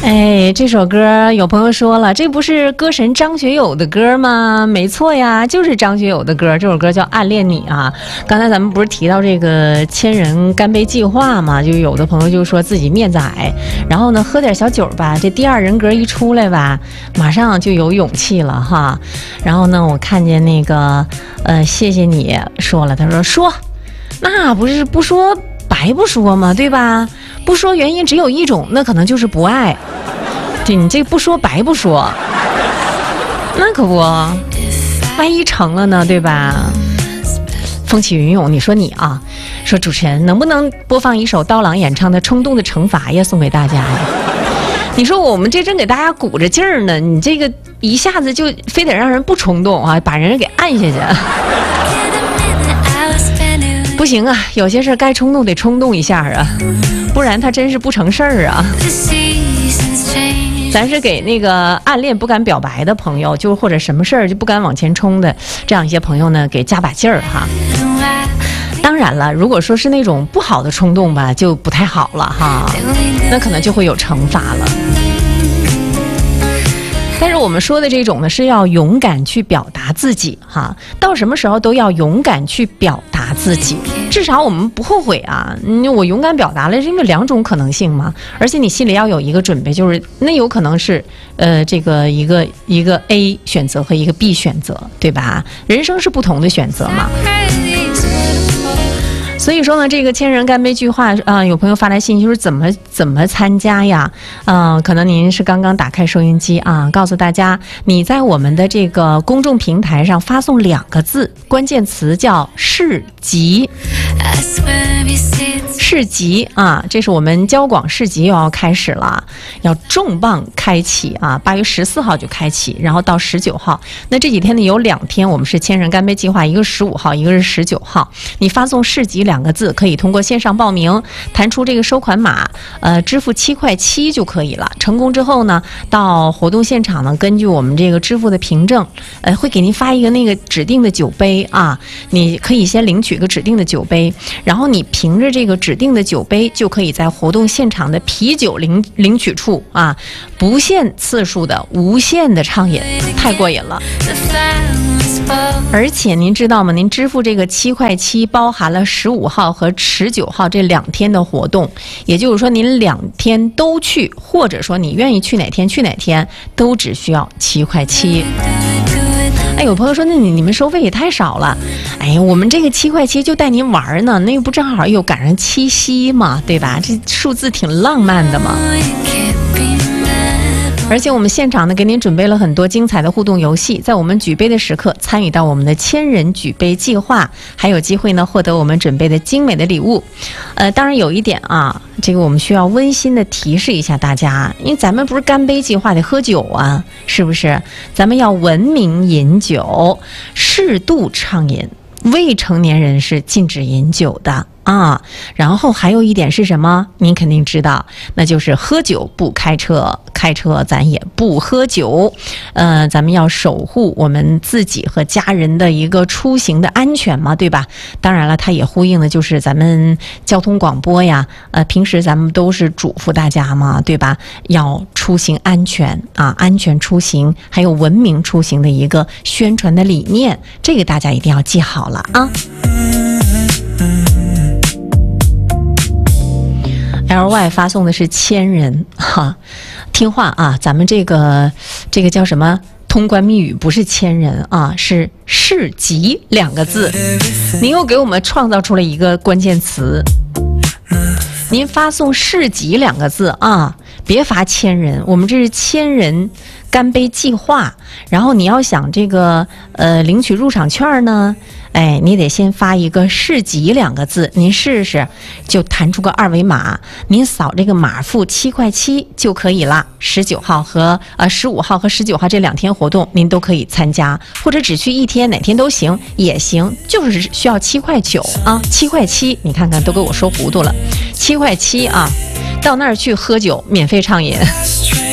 哎，这首歌有朋友说了，这不是歌神张学友的歌吗？没错呀，就是张学友的歌。这首歌叫《暗恋你》啊。刚才咱们不是提到这个千人干杯计划嘛？就有的朋友就说自己面子矮，然后呢喝点小酒吧，这第二人格一出来吧，马上就有勇气了哈。然后呢，我看见那个谢谢你说了，他说那不是不说白不说吗？对吧？不说原因只有一种，那可能就是不爱。对，你这不说白不说，那可不，万一成了呢，对吧？风起云涌，你说你啊，说主持人能不能播放一首刀郎演唱的《冲动的惩罚》呀，送给大家呀？你说我们这正给大家鼓着劲儿呢，你这个一下子就非得让人不冲动啊，把人给按下去。不行啊，有些事该冲动得冲动一下啊，不然他真是不成事儿啊。咱是给那个暗恋不敢表白的朋友，就或者什么事儿就不敢往前冲的这样一些朋友呢，给加把劲儿哈。当然了，如果说是那种不好的冲动吧，就不太好了哈，那可能就会有惩罚了。但是我们说的这种呢，是要勇敢去表达自己哈，到什么时候都要勇敢去表达自己，至少我们不后悔啊。我勇敢表达了，因为两种可能性嘛，而且你心里要有一个准备，就是那有可能是这个一个 A 选择和一个 B 选择，对吧？人生是不同的选择嘛。所以说呢，这个千人干杯计划有朋友发来信息说怎么参加呀？可能您是刚刚打开收音机啊，告诉大家，你在我们的这个公众平台上发送2个字，关键词叫市集。市集啊，这是我们交广市集又要开始了，要重磅开启啊！8月14号就开启，然后到19号。那这几天呢，有2天我们是千人干杯计划，一个15号，一个是19号。你发送市集2个字，可以通过线上报名，弹出这个收款码，支付7.7块就可以了。成功之后呢，到活动现场呢，根据我们这个支付的凭证，会给您发一个那个指定的酒杯啊，你可以先领取个指定的酒杯，然后你凭着这个指定的酒杯，就可以在活动现场的啤酒领取处啊，不限次数的无限的畅饮，太过瘾了。而且您知道吗？您支付这个7.7块包含了15号和19号这2天的活动，也就是说您2天都去，或者说你愿意去哪天去哪天，都只需要7.7块。哎，有朋友说，那你们收费也太少了。哎呀，我们这个7.7块就带您玩呢，那又不正好又赶上7夕嘛，对吧？这数字挺浪漫的嘛。而且我们现场呢，给您准备了很多精彩的互动游戏，在我们举杯的时刻参与到我们的千人举杯计划，还有机会呢获得我们准备的精美的礼物。当然有一点啊，这个我们需要温馨的提示一下大家，因为咱们不是干杯计划得喝酒啊，是不是？咱们要文明饮酒，适度畅饮，未成年人是禁止饮酒的啊。然后还有一点是什么？您肯定知道，那就是喝酒不开车，开车咱也不喝酒。咱们要守护我们自己和家人的一个出行的安全嘛，对吧？当然了，它也呼应的就是咱们交通广播呀，平时咱们都是嘱咐大家嘛，对吧？要出行安全啊，安全出行，还有文明出行的一个宣传的理念，这个大家一定要记好了啊。LY 发送的是千人哈，听话啊，咱们这个叫什么？通关密语不是千人啊，是市集2个字。您又给我们创造出了一个关键词，您发送市集2个字啊，别发千人，我们这是千人干杯计划。然后你要想这个领取入场券呢，哎，你得先发一个市集2个字，您试试，就弹出个2维码，您扫这个码付7.7块就可以了。15号和19号这2天活动您都可以参加，或者只去1天，哪天都行也行，就是需要7.9块啊，7.7块，你看看都给我说糊涂了，7.7块啊，到那儿去喝酒免费畅饮。